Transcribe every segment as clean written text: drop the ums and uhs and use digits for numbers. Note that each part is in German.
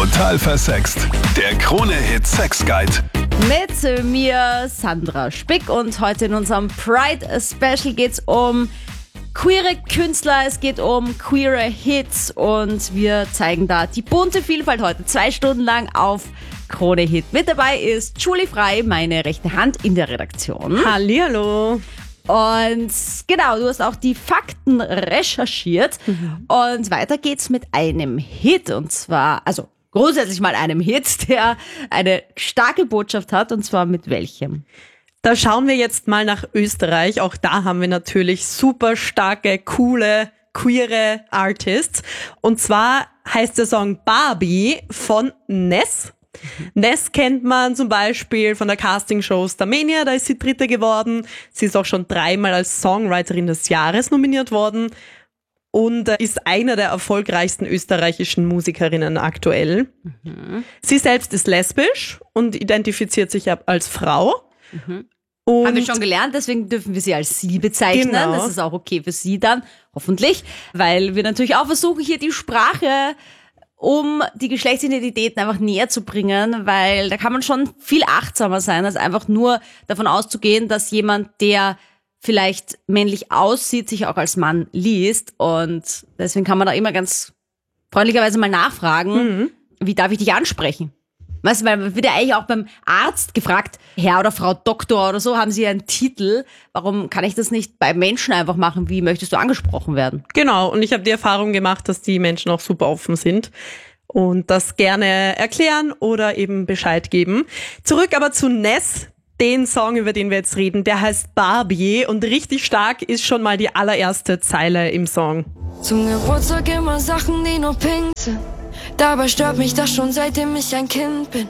Total versext. Der Krone-Hit Sex Guide. Mit mir Sandra Spick und heute in unserem Pride Special geht's um queere Künstler, es geht um queere Hits und wir zeigen da die bunte Vielfalt heute 2 Stunden lang auf Krone Hit. Mit dabei ist Julie Frei, meine rechte Hand in der Redaktion. Hallihallo. Und genau, du hast auch die Fakten recherchiert. Und weiter geht's mit einem Hit. Und zwar, also grundsätzlich mal einem Hit, der eine starke Botschaft hat. Und zwar mit welchem? Da schauen wir jetzt mal nach Österreich. Auch da haben wir natürlich super starke, coole, queere Artists. Und zwar heißt der Song Barbie von Ness. Ness kennt man zum Beispiel von der Castingshow Starmania, da ist sie Dritte geworden. Sie ist auch schon 3-mal als Songwriterin des Jahres nominiert worden und ist einer der erfolgreichsten österreichischen Musikerinnen aktuell. Sie selbst ist lesbisch und identifiziert sich als Frau. Und haben wir schon gelernt, deswegen dürfen wir sie als sie bezeichnen. Genau. Das ist auch okay für sie dann, hoffentlich, weil wir natürlich auch versuchen, hier die Sprache um die Geschlechtsidentitäten einfach näher zu bringen, weil da kann man schon viel achtsamer sein, als einfach nur davon auszugehen, dass jemand, der vielleicht männlich aussieht, sich auch als Mann liest. Und deswegen kann man da immer ganz freundlicherweise mal nachfragen, wie darf ich dich ansprechen? Weißt du, weil man wird ja eigentlich auch beim Arzt gefragt, Herr oder Frau Doktor oder so, haben Sie einen Titel? Warum kann ich das nicht bei Menschen einfach machen? Wie möchtest du angesprochen werden? Genau, und ich habe die Erfahrung gemacht, dass die Menschen auch super offen sind und das gerne erklären oder eben Bescheid geben. Zurück aber zu Ness, den Song, über den wir jetzt reden, der heißt Barbie und richtig stark ist schon mal die allererste Zeile im Song. Zum Geburtstag immer Sachen, die nur pink sind. Dabei stört mich das schon, seitdem ich ein Kind bin.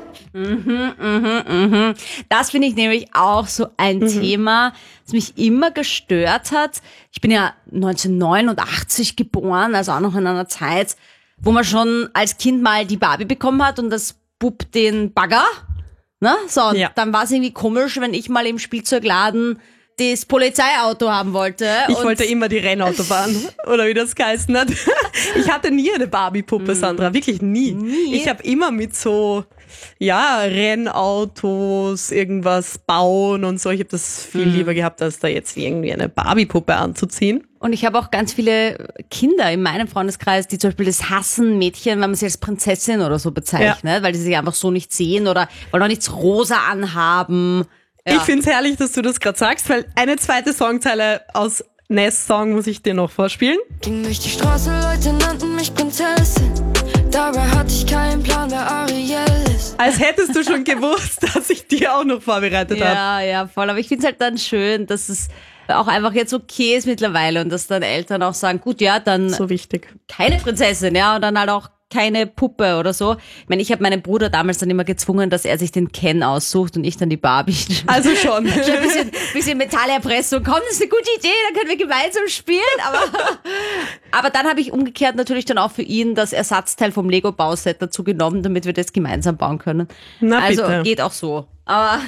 Das finde ich nämlich auch so ein Thema, das mich immer gestört hat. Ich bin ja 1989 geboren, also auch noch in einer Zeit, wo man schon als Kind mal die Barbie bekommen hat und das Bub den Bagger. Ne? So, und Ja. dann war es irgendwie komisch, wenn ich mal im Spielzeugladen das Polizeiauto haben wollte. Ich wollte immer die Rennautobahn, oder wie das geheißen hat. Ich hatte nie eine Barbie-Puppe, Sandra, wirklich nie. Ich habe immer mit so, Rennautos, irgendwas bauen und so. Ich habe das viel lieber gehabt, als da jetzt irgendwie eine Barbie-Puppe anzuziehen. Und ich habe auch ganz viele Kinder in meinem Freundeskreis, die zum Beispiel das hassen, Mädchen, wenn man sie als Prinzessin oder so bezeichnet, weil die sich einfach so nicht sehen oder wollen auch nichts rosa anhaben. Ja. Ich find's herrlich, dass du das gerade sagst, weil eine zweite Songzeile aus Ness Song muss ich dir noch vorspielen. Ging durch die Straße, Leute nannten mich Prinzessin. Dabei hatte ich keinen Plan, wer Ariel ist. Als hättest du schon gewusst, dass ich dir auch noch vorbereitet habe. Ja, voll. Aber ich find's halt dann schön, dass es auch einfach jetzt okay ist mittlerweile und dass dann Eltern auch sagen, gut, ja, dann So wichtig. keine Prinzessin, ja, und dann halt auch keine Puppe oder so. Ich meine, ich habe meinen Bruder damals dann immer gezwungen, dass er sich den Ken aussucht und ich dann die Barbie. Also schon. Ein bisschen Metallerpressung. Komm, das ist eine gute Idee, dann können wir gemeinsam spielen. Aber dann habe ich umgekehrt natürlich dann auch für ihn das Ersatzteil vom Lego-Bauset dazu genommen, damit wir das gemeinsam bauen können. Na Also bitte. geht auch so. Aber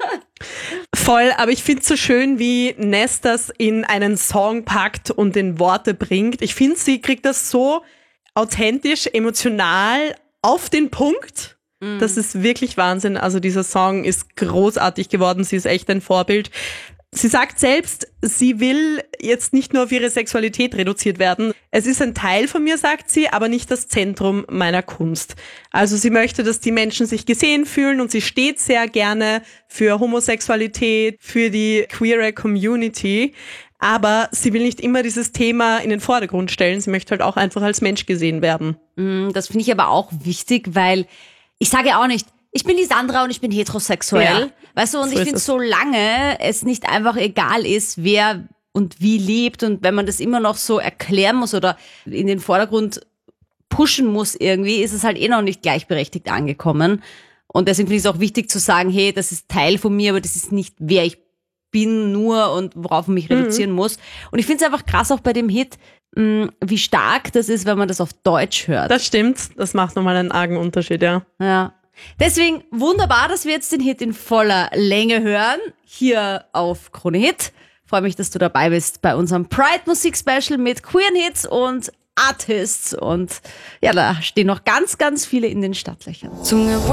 Voll, aber ich find's so schön, wie Ness das in einen Song packt und in Worte bringt. Ich finde, sie kriegt das so authentisch, emotional auf den Punkt. Das ist wirklich Wahnsinn. Also dieser Song ist großartig geworden. Sie ist echt ein Vorbild. Sie sagt selbst, sie will jetzt nicht nur auf ihre Sexualität reduziert werden. Es ist ein Teil von mir, sagt sie, aber nicht das Zentrum meiner Kunst. Also sie möchte, dass die Menschen sich gesehen fühlen und sie steht sehr gerne für Homosexualität, für die queere Community. Aber sie will nicht immer dieses Thema in den Vordergrund stellen. Sie möchte halt auch einfach als Mensch gesehen werden. das finde ich aber auch wichtig, weil ich sage ja auch nicht, ich bin die Sandra und ich bin heterosexuell. Ja, Weißt du, und so ich ist finde, es. solange es nicht einfach egal ist, wer und wie lebt und wenn man das immer noch so erklären muss oder in den Vordergrund pushen muss irgendwie, ist es halt eh noch nicht gleichberechtigt angekommen. Und deswegen finde ich es auch wichtig zu sagen, hey, das ist Teil von mir, aber das ist nicht, wer ich bin nur und worauf man mich reduzieren muss. Und ich finde es einfach krass auch bei dem Hit, wie stark das ist, wenn man das auf Deutsch hört. Das stimmt. Das macht nochmal einen argen Unterschied, ja. Ja. Deswegen wunderbar, dass wir jetzt den Hit in voller Länge hören, hier auf Krone Hit. Freue mich, dass du dabei bist bei unserem Pride Musik Special mit queeren Hits und Artists und ja, da stehen noch ganz, ganz viele in den Startlöchern. Zum